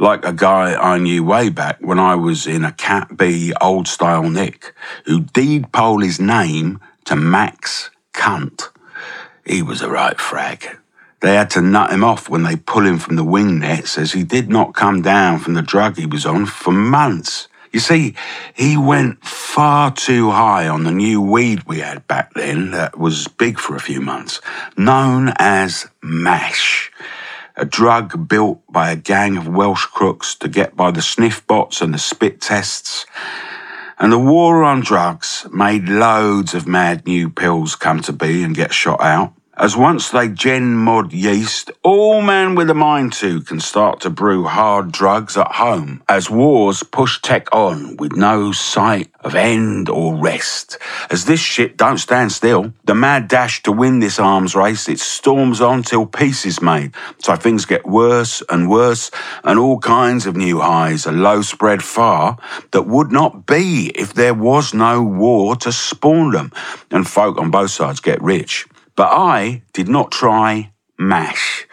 like a guy I knew way back when I was in a Cat B old-style Nick, who deed-polled his name to Max Cunt. He was a right frag. They had to nut him off when they pull him from the wing nets, as he did not come down from the drug he was on for months. You see, he went far too high on the new weed we had back then that was big for a few months, known as MASH, a drug built by a gang of Welsh crooks to get by the sniff bots and the spit tests. And the war on drugs made loads of mad new pills come to be and get shot out, as once they gen mod yeast, all man with a mind to can start to brew hard drugs at home, as wars push tech on with no sight of end or rest. As this shit don't stand still, the mad dash to win this arms race, it storms on till peace is made. So things get worse, and all kinds of new highs are low spread far that would not be if there was no war to spawn them, and folk on both sides get rich. But I did not try MASH.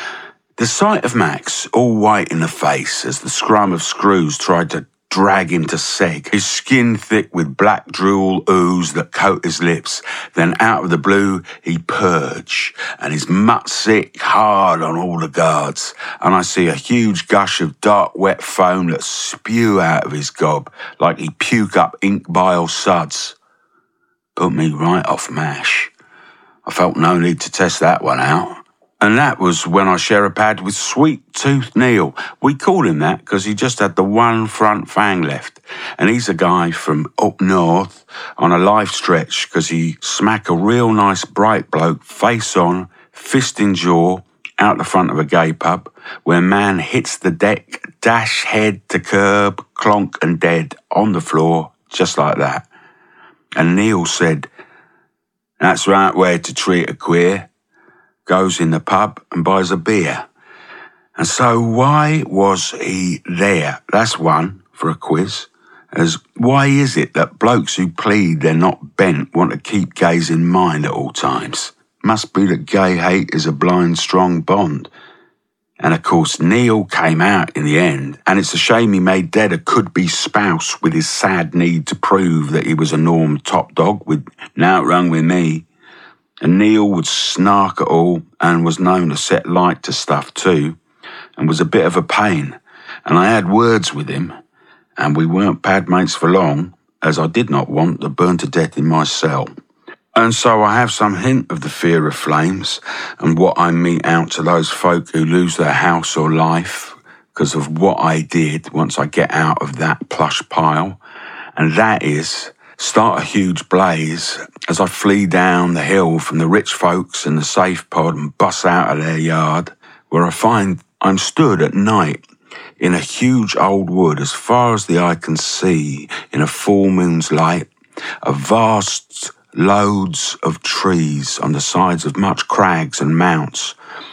The sight of Max, all white in the face as the scrum of screws tried to drag him to seg, his skin thick with black drool ooze that coat his lips, then out of the blue he purge, and his mutt sick hard on all the guards, and I see a huge gush of dark wet foam that spew out of his gob like he puke up ink bile suds. Put me right off MASH. I felt no need to test that one out. And that was when I share a pad with Sweet Tooth Neil. We called him that because he just had the one front fang left. And he's a guy from up north on a life stretch because he smack a real nice bright bloke face on, fist in jaw, out the front of a gay pub where man hits the deck, dash head to curb, clonk and dead on the floor, just like that. And Neil said, "That's right way to treat a queer." Goes in the pub and buys a beer. And so why was he there? That's one for a quiz. As why is it that blokes who plead they're not bent want to keep gays in mind at all times? Must be that gay hate is a blind, strong bond. And of course, Neil came out in the end, and it's a shame he made dead a could-be spouse with his sad need to prove that he was a norm top dog with "nowt wrong with me." And Neil would snark at all and was known to set light to stuff too, and was a bit of a pain. And I had words with him, and we weren't pad mates for long, as I did not want to burn to death in my cell. And so I have some hint of the fear of flames and what I mete out to those folk who lose their house or life because of what I did once I get out of that plush pile. And that is start a huge blaze as I flee down the hill from the rich folks in the safe pod and bust out of their yard, where I find I'm stood at night in a huge old wood as far as the eye can see in a full moon's light, a vast loads of trees on the sides of much crags and mounts.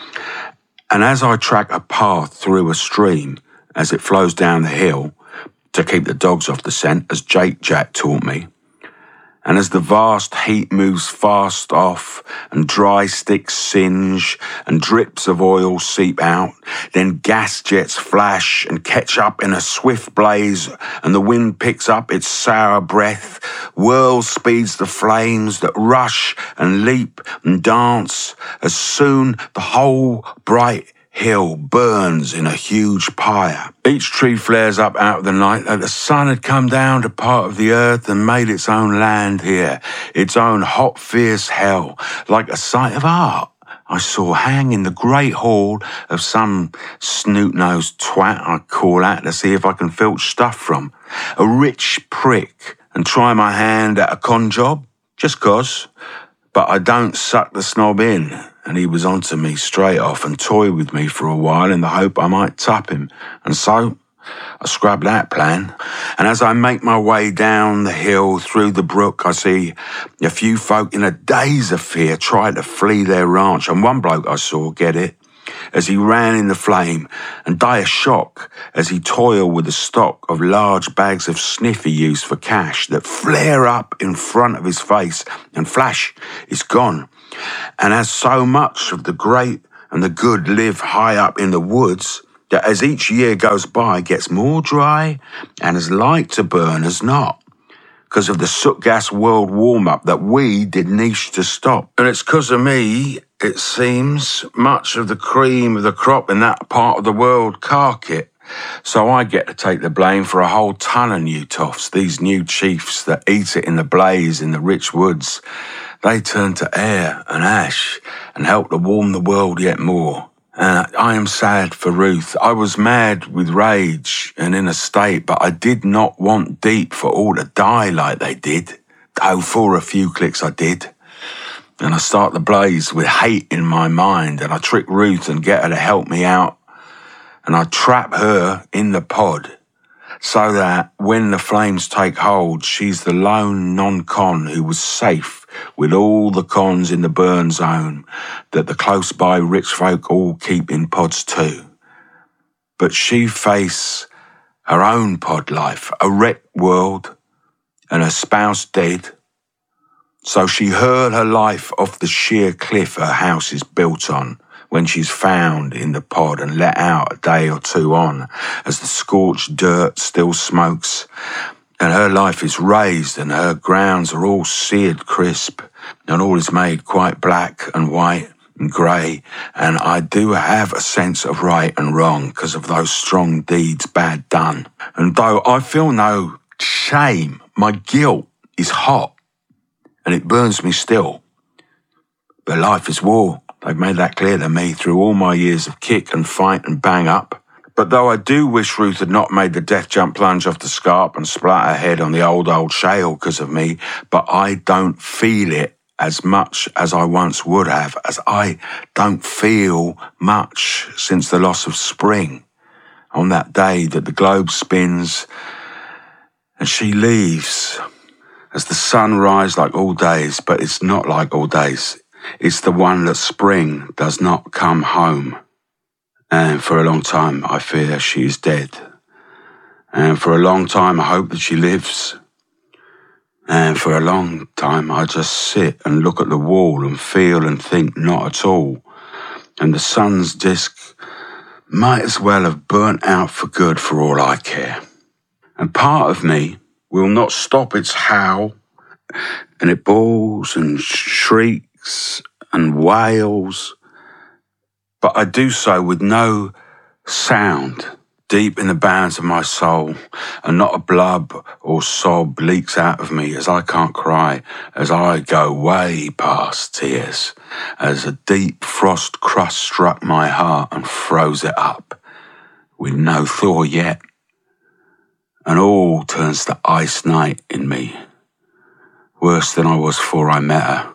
And as I track a path through a stream as it flows down the hill to keep the dogs off the scent, as Jake Jack taught me, and as the vast heat moves fast off and dry sticks singe and drips of oil seep out, then gas jets flash and catch up in a swift blaze, and the wind picks up its sour breath, whirl speeds the flames that rush and leap and dance, as soon the whole bright hill burns in a huge pyre. Each tree flares up out of the night like the sun had come down to part of the earth and made its own land here, its own hot, fierce hell, like a sight of art I saw hang in the great hall of some snoot-nosed twat I call out to see if I can filch stuff from. A rich prick and try my hand at a con job, just 'cause. But I don't suck the snob in, and he was onto me straight off and toyed with me for a while in the hope I might tup him. And so I scrubbed that plan. And as I make my way down the hill through the brook, I see a few folk in a daze of fear try to flee their ranch. And one bloke I saw get it as he ran in the flame and die of shock as he toiled with a stock of large bags of sniff he used for cash that flare up in front of his face and flash, it's gone. And as so much of the great and the good live high up in the woods, that as each year goes by gets more dry and as light to burn as not, because of the soot gas world warm-up that we did niche to stop. And it's because of me, it seems, much of the cream of the crop in that part of the world cark it. So I get to take the blame for a whole ton of new toffs, these new chiefs that eat it in the blaze in the rich woods. They turn to air and ash and help to warm the world yet more. I am sad for Ruth. I was mad with rage and in a state, but I did not want Deep for all to die like they did. Though for a few clicks I did. And I start the blaze with hate in my mind, and I trick Ruth and get her to help me out. And I trap her in the pod so that when the flames take hold, she's the lone non-con who was safe with all the cons in the burn zone that the close-by rich folk all keep in pods too. But she face her own pod life, a wrecked world, and her spouse dead. So she hurled her life off the sheer cliff her house is built on when she's found in the pod and let out a day or two on as the scorched dirt still smokes. And her life is raised and her grounds are all seared crisp and all is made quite black and white and grey. And I do have a sense of right and wrong because of those strong deeds bad done. And though I feel no shame, my guilt is hot and it burns me still. But life is war. They've made that clear to me through all my years of kick and fight and bang up. But though I do wish Ruth had not made the death jump plunge off the scarp and splat her head on the old shale because of me, but I don't feel it as much as I once would have, as I don't feel much since the loss of spring, on that day that the globe spins and she leaves, as the sun rises like all days, but it's not like all days. It's the one that spring does not come home. And for a long time, I fear she is dead. And for a long time, I hope that she lives. And for a long time, I just sit and look at the wall and feel and think not at all. And the sun's disk might as well have burnt out for good for all I care. And part of me will not stop its howl, and it bawls and shrieks and wails, but I do so with no sound deep in the bowels of my soul, and not a blub or sob leaks out of me as I can't cry, as I go way past tears, as a deep frost crust struck my heart and froze it up, with no thaw yet, and all turns to ice night in me, worse than I was before I met her.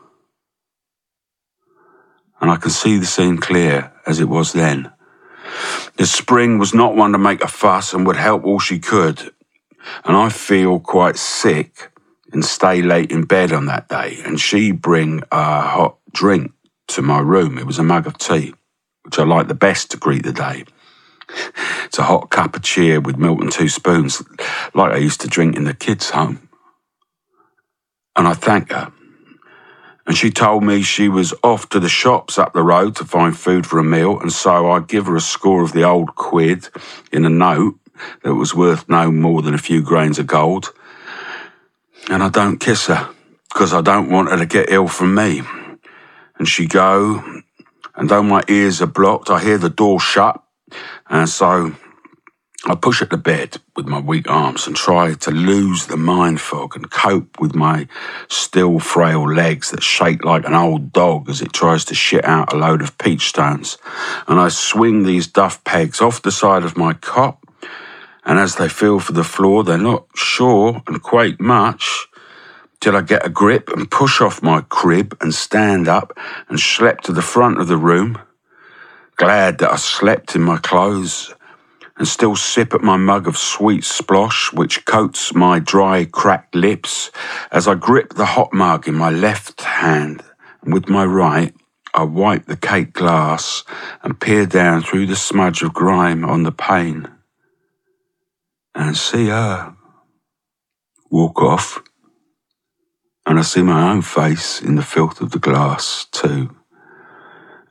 And I can see the scene clear as it was then. The spring was not one to make a fuss and would help all she could. And I feel quite sick and stay late in bed on that day. And she bring a hot drink to my room. It was a mug of tea, which I like the best to greet the day. It's a hot cup of cheer with milk and 2 spoons, like I used to drink in the kids' home. And I thank her. And she told me she was off to the shops up the road to find food for a meal, and so I give her a score of the old quid in a note that was worth no more than a few grains of gold. And I don't kiss her, because I don't want her to get ill from me. And she go, and though my ears are blocked, I hear the door shut, and so I push at the bed with my weak arms and try to lose the mind fog and cope with my still frail legs that shake like an old dog as it tries to shit out a load of peach stones. And I swing these duff pegs off the side of my cot, and as they feel for the floor, they're not sure and quake much till I get a grip and push off my crib and stand up and schlep to the front of the room, glad that I slept in my clothes, and still sip at my mug of sweet splosh, which coats my dry, cracked lips, as I grip the hot mug in my left hand, and with my right, I wipe the cake glass and peer down through the smudge of grime on the pane, and see her walk off, and I see my own face in the filth of the glass too.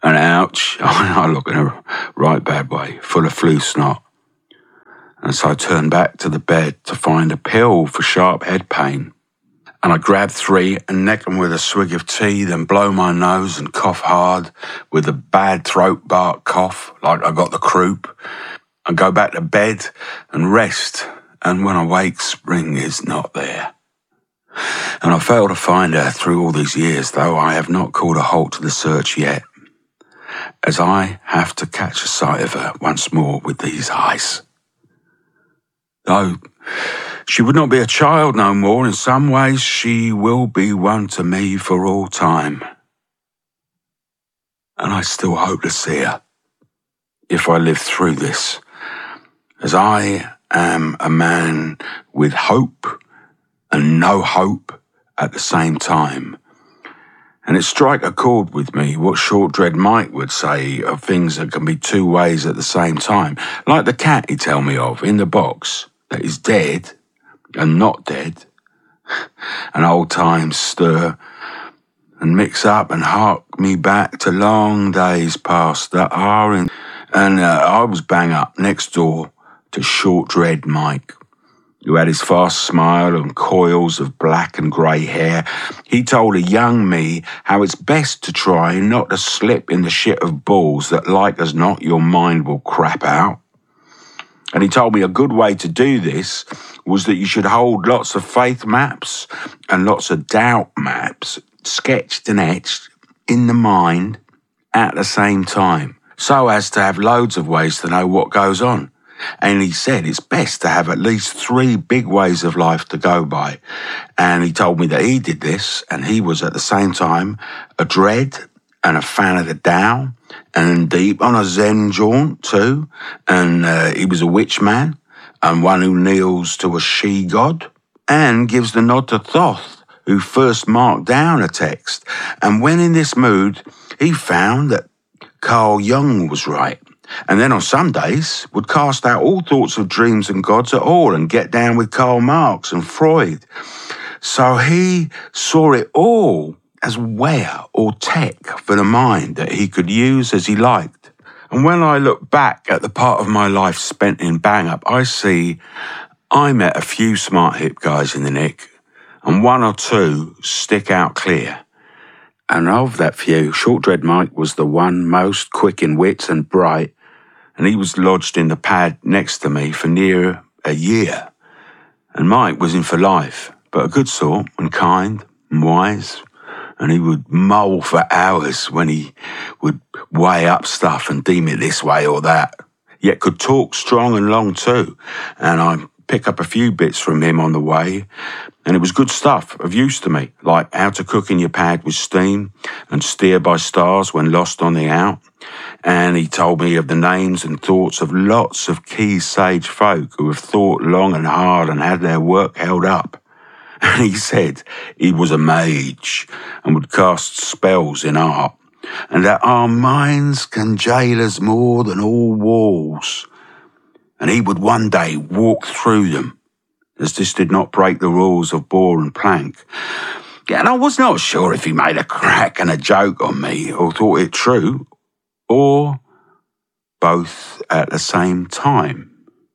And ouch, I look in a right bad way, full of flu snot. And so I turned back to the bed to find a pill for sharp head pain. And I grabbed 3 and neck them with a swig of tea, then blow my nose and cough hard with a bad throat bark cough, like I got the croup, and go back to bed and rest. And when I wake, Spring is not there. And I fail to find her through all these years, though I have not called a halt to the search yet, as I have to catch a sight of her once more with these eyes. Though she would not be a child no more, in some ways she will be one to me for all time. And I still hope to see her, if I live through this, as I am a man with hope and no hope at the same time. And it strike a chord with me what Short Dread Mike would say of things that can be 2 ways at the same time. Like the cat he tell me of in the box that is dead and not dead. And old times stir and mix up and hark me back to long days past that are in. And I was bang up next door to Short Dread Mike, who had his fast smile and coils of black and grey hair. He told a young me how it's best to try not to slip in the shit of balls that like as not your mind will crap out. And he told me a good way to do this was that you should hold lots of faith maps and lots of doubt maps sketched and etched in the mind at the same time, so as to have loads of ways to know what goes on. And he said it's best to have at least 3 big ways of life to go by. And he told me that he did this, and he was at the same time a dread and a fan of the Tao, and deep on a Zen jaunt too. And he was a witch man, and one who kneels to a she-god, and gives the nod to Thoth, who first marked down a text. And when in this mood, he found that Carl Jung was right. And then on some days would cast out all thoughts of dreams and gods at all and get down with Karl Marx and Freud. So he saw it all as wear or tech for the mind that he could use as he liked. And when I look back at the part of my life spent in Bang Up, I see I met a few smart hip guys in the Nick, and 1 or 2 stick out clear. And of that few, Short Dread Mike was the one most quick in wits and bright, and he was lodged in the pad next to me for near a year. And Mike was in for life, but a good sort and kind and wise, and he would mull for hours when he would weigh up stuff and deem it this way or that, yet could talk strong and long too. And I pick up a few bits from him on the way, and it was good stuff of use to me, like how to cook in your pad with steam and steer by stars when lost on the out. And he told me of the names and thoughts of lots of key sage folk who have thought long and hard and had their work held up. And he said he was a mage and would cast spells in art, and that our minds can jail us more than all walls. And he would one day walk through them, as this did not break the rules of bore and plank. Yeah, and I was not sure if he made a crack and a joke on me, or thought it true, or both at the same time.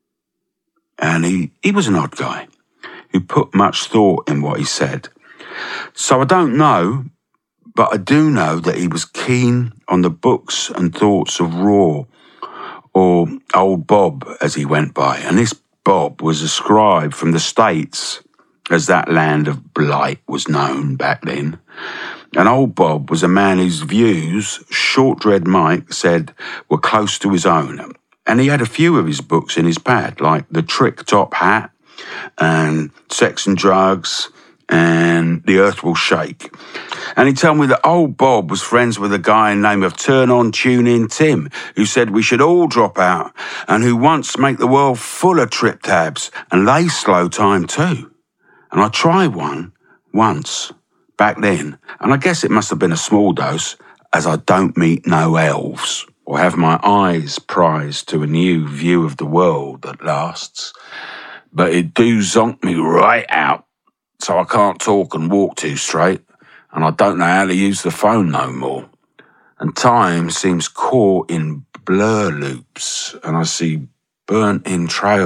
And he was an odd guy who put much thought in what he said. So I don't know, but I do know that he was keen on the books and thoughts of Raw, or Old Bob as he went by. And this Bob was a scribe from the States, as that land of blight was known back then. And Old Bob was a man whose views, Short Dread Mike said, were close to his own. And he had a few of his books in his pad, like The Trick Top Hat, and Sex and Drugs, and The Earth Will Shake. And he told me that Old Bob was friends with a guy named of Turn On, Tune In Tim, who said we should all drop out, and who wants to make the world full of trip tabs, and they slow time too. And I tried one once, back then, and I guess it must have been a small dose, as I don't meet no elves, or have my eyes prized to a new view of the world that lasts. But it do zonk me right out, so I can't talk and walk too straight, and I don't know how to use the phone no more. and time seems caught in blur loops, and I see burnt in trails